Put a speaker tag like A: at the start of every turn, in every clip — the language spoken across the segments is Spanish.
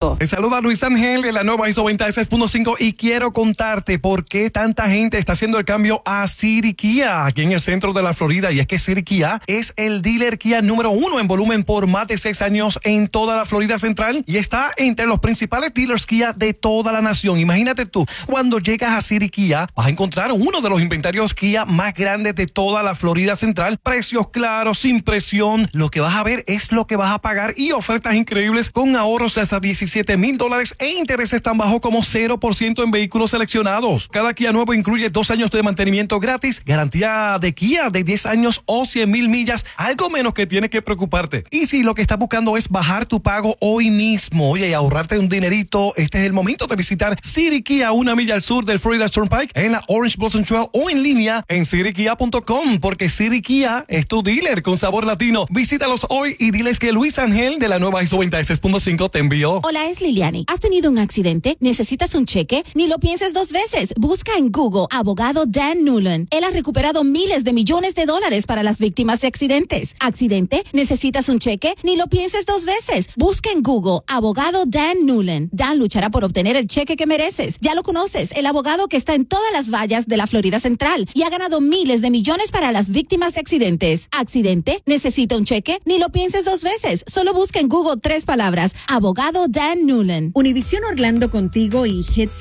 A: México.
B: Te saluda Luis Ángel de la nueva ISO 96.5 y quiero contarte por qué tanta gente está haciendo el cambio a City Kia aquí en el centro de la Florida. Y es que City Kia es el dealer Kia número 1 en volumen por más de 6 años en toda la Florida Central y está entre los principales dealers Kia de toda la nación. Imagínate tú, cuando llegas a City Kia vas a encontrar uno de los inventarios Kia más grandes de toda la Florida Central. Precios claros, sin presión. Lo que vas a ver es lo que vas a pagar y ofertas increíbles con ahorros de hasta $17,000 e intereses tan bajos como 0% en vehículos seleccionados. Cada Kia nuevo incluye 2 años de mantenimiento gratis, garantía de Kia de 10 años o 100,000 millas, algo menos que tienes que preocuparte. Y si lo que estás buscando es bajar tu pago hoy mismo, oye, y ahorrarte un dinerito, este es el momento de visitar City Kia, 1 milla al sur del Florida Turnpike, en la Orange Blossom Trail o en línea en citykia.com, porque City Kia es tu dealer con sabor latino. Visítalos hoy y diles que Luis Ángel de la nueva ISO 96.5 te envió.
C: Hola, es Liliani. ¿Has tenido un accidente? ¿Necesitas un cheque? Ni lo pienses 2 veces. Busca en Google abogado Dan Newland. Él ha recuperado miles de millones de dólares para las víctimas de accidentes. ¿Accidente? ¿Necesitas un cheque? Ni lo pienses 2 veces. Busca en Google abogado Dan Newland. Dan luchará por obtener el cheque que mereces. Ya lo conoces, el abogado que está en todas las vallas de la Florida Central y ha ganado miles de millones para las víctimas de accidentes. ¿Accidente? ¿Necesita un cheque? Ni lo pienses 2 veces. Solo busca en Google 3 palabras. Abogado Dan Newland.
D: Univisión Orlando contigo y Hits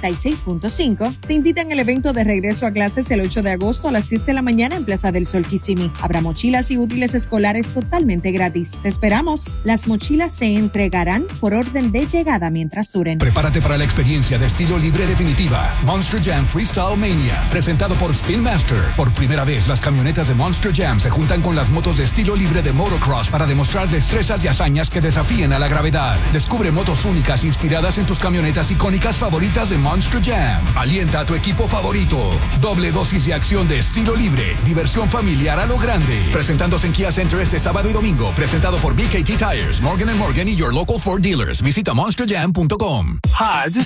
D: 96.5 te invitan al evento de regreso a clases el 8 de agosto a las 6 de la mañana en Plaza del Sol, Kissimmee. Habrá mochilas y útiles escolares totalmente gratis. Te esperamos. Las mochilas se entregarán por orden de llegada mientras duren.
E: Prepárate para la experiencia de estilo libre definitiva. Monster Jam Freestyle Mania, presentado por Spin Master. Por primera vez, las camionetas de Monster Jam se juntan con las motos de estilo libre de motocross para demostrar destrezas y hazañas que desafíen a la gravedad. Descubre motos únicas inspiradas en tus camionetas icónicas favoritas de Monster Jam. Alienta a tu equipo favorito. Doble dosis de acción de estilo libre. Diversión familiar a lo grande. Presentándose en Kia Center este sábado y domingo. Presentado por BKT Tires, Morgan & Morgan y Your Local Ford Dealers. Visita monsterjam.com.
F: Hi, this